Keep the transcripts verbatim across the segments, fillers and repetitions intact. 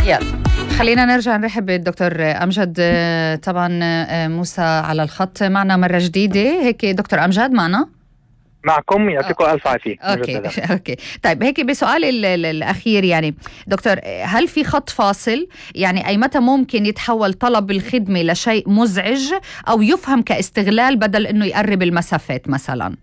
يلا خلينا نرجع نرحب بالدكتور أمجد طبعا موسى على الخط معنا مرة جديدة. هيك دكتور أمجد معنا معكم، يعطيكم ألف عافية. أوكي أوكي طيب هيك بسؤال الأخير، يعني دكتور هل في خط فاصل؟ يعني أي متى ممكن يتحول طلب الخدمة لشيء مزعج أو يفهم كاستغلال بدل إنه يقرب المسافات مثلا؟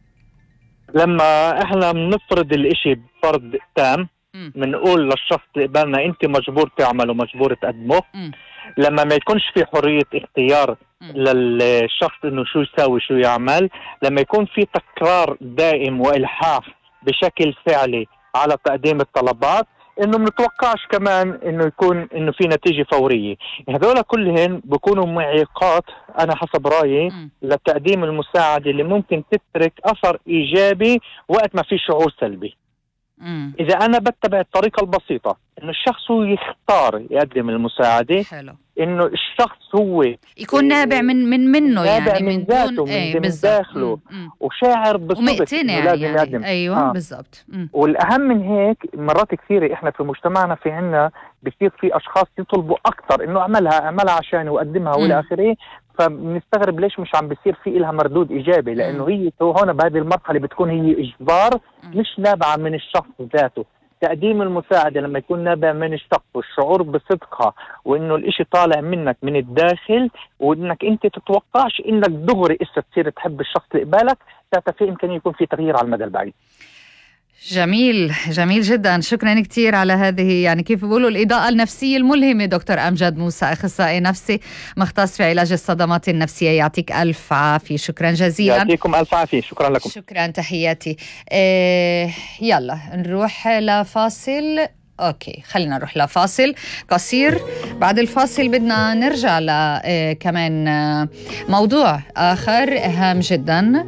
لما احنا بنفرض الاشي بفرض تام، بنقول للشخص اللي قبالنا انت مجبور تعمل ومجبور تقدمه. م. لما ما يكونش في حرية اختيار م. للشخص انه شو يساوي شو يعمل، لما يكون في تكرار دائم والحاح بشكل فعلي على تقديم الطلبات، انه منتوقعش كمان انه يكون انه في نتيجة فورية. هذولا كلهن بيكونوا معيقات انا حسب رايي م. لتقديم المساعدة اللي ممكن تترك اثر ايجابي وقت ما في شعور سلبي. مم. إذا أنا بتبع الطريقة البسيطة إنه الشخص هو يختار يقدم المساعدة، حلو. إنه الشخص هو يكون نابع من من منه، نابع يعني من, من ذاته، من, ايه من داخله، مم. وشاعر بالصدق إنه لازم يعني. يقدم. أيوة آه. بالضبط. والأهم من هيك مرات كثيرة إحنا في مجتمعنا في عنا بصير في أشخاص يطلبوا أكثر إنه أعملها أعملها عشان وأقدمها والى آخره، فبنستغرب ليش مش عم بيصير في إلها مردود إيجابي، لأنه هي هون بهذه المرحلة بتكون هي إجبار مش نابعة من الشخص ذاته. تقديم المساعدة لما يكون نابع من الشخص والشعور بصدقها وإنه الإشي طالع منك من الداخل، وإنك أنت تتوقعش إنك دغري إسا تصير تحب الشخص اللي قبالك، ساعتها في إمكانية يكون في تغيير على المدى البعيد. جميل جميل جدا، شكرا كتير على هذه يعني كيف بيقولوا الإضاءة النفسية الملهمة. دكتور أمجد موسى أخصائي نفسي مختص في علاج الصدمات النفسية، يعطيك ألف عافية. شكرا جزيلا. يعطيكم ألف عافية. شكرا لكم. شكرا تحياتي. إيه يلا نروح لفاصل. أوكي خلينا نروح لفاصل قصير. بعد الفاصل بدنا نرجع ل إيه كمان موضوع آخر هام جدا،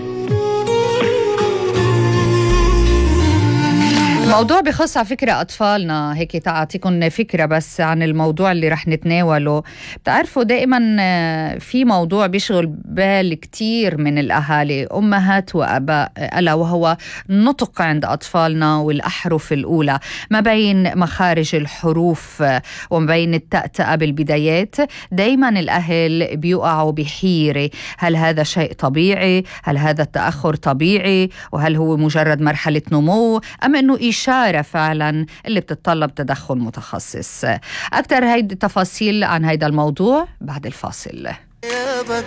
موضوع بخص على فكرة أطفالنا. هيك تعطيكم فكرة بس عن الموضوع اللي رح نتناوله. بتعرفوا دائما في موضوع بيشغل بال كتير من الأهالي أمهات وأباء، ألا وهو نطق عند أطفالنا والأحرف الأولى، ما بين مخارج الحروف وما بين التأتأة بالبدايات. دائما الأهل بيقعوا بحيرة، هل هذا شيء طبيعي؟ هل هذا التأخر طبيعي؟ وهل هو مجرد مرحلة نمو أم أنه إشارة فعلا اللي بتتطلب تدخل متخصص؟ أكثر هيدي التفاصيل عن هيدا الموضوع بعد الفاصل.